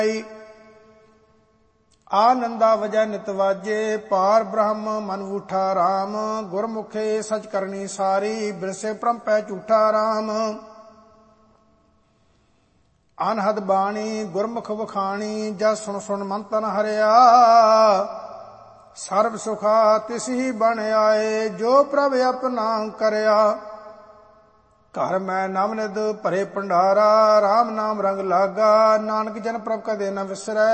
ਆਨੰਦਾ ਵਜੈ ਨਿਤ ਵਾਜੇ, ਪਾਰ ਬ੍ਰਹਮ ਮਨ ਊਠਾ ਰਾਮ। ਗੁਰਮੁਖੇ ਸਚ ਕਰਨੀ ਸਾਰੀ, ਬਿਰਸੇ ਭ੍ਰਮ ਪੈ ਝੂਠਾ ਰਾਮ। ਅਨਹਦ ਬਾਣੀ ਗੁਰਮੁਖ ਵਖਾਣੀ, ਜਸ ਸੁਣ ਸੁਣ ਮਨ ਤਨ ਹਰਿਆ। ਸਰਬ ਸੁਖਾ ਤਿਸ ਹੀ ਬਣ ਆਏ, ਜੋ ਪ੍ਰਭ ਆਪਣਾ ਕਰਿਆ। ਘਰ ਮੈਂ ਨਵਨਿਧ ਭਰੇ ਭੰਡਾਰਾ, ਰਾਮ ਨਾਮ ਰੰਗ ਲਾਗਾ। ਨਾਨਕ ਜਨ ਪ੍ਰਭ ਕਦੇ ਨ ਵਿਸਰੈ,